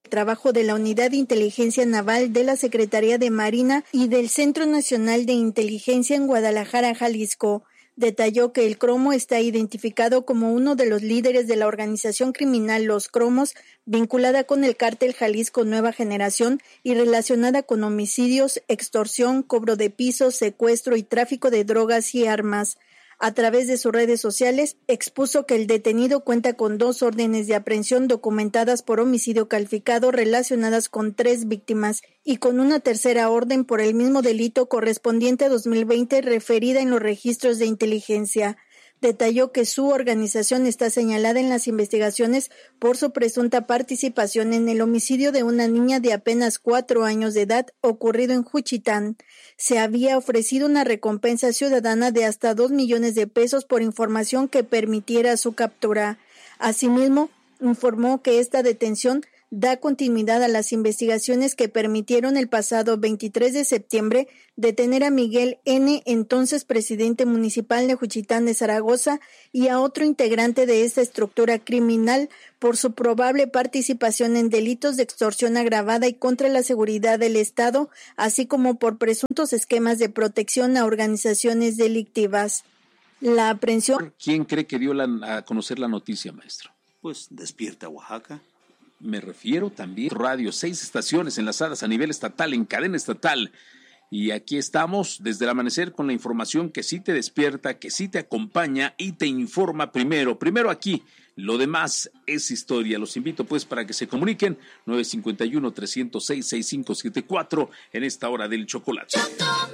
trabajo de la Unidad de Inteligencia Naval de la Secretaría de Marina y del Centro Nacional de Inteligencia en Guadalajara, Jalisco. Detalló que el cromo está identificado como uno de los líderes de la organización criminal Los Cromos, vinculada con el cártel Jalisco Nueva Generación y relacionada con homicidios, extorsión, cobro de pisos, secuestro y tráfico de drogas y armas. A través de sus redes sociales, expuso que el detenido cuenta con 2 órdenes de aprehensión documentadas por homicidio calificado relacionadas con 3 víctimas y con una tercera orden por el mismo delito correspondiente a 2020 referida en los registros de inteligencia. Detalló que su organización está señalada en las investigaciones por su presunta participación en el homicidio de una niña de apenas 4 años de edad ocurrido en Juchitán. Se había ofrecido una recompensa ciudadana de hasta 2 millones de pesos por información que permitiera su captura. Asimismo, informó que esta detención da continuidad a las investigaciones que permitieron el pasado 23 de septiembre detener a Miguel N., entonces presidente municipal de Juchitán de Zaragoza, y a otro integrante de esta estructura criminal por su probable participación en delitos de extorsión agravada y contra la seguridad del Estado, así como por presuntos esquemas de protección a organizaciones delictivas. La aprehensión... ¿Quién cree que dio a conocer la noticia, maestro? Pues Despierta Oaxaca. Me refiero también radio, 6 estaciones enlazadas a nivel estatal, en cadena estatal. Y aquí estamos desde el amanecer con la información que sí te despierta, que sí te acompaña y te informa primero aquí. Lo demás es historia. Los invito pues para que se comuniquen 951-306-6574 en esta hora del chocolate.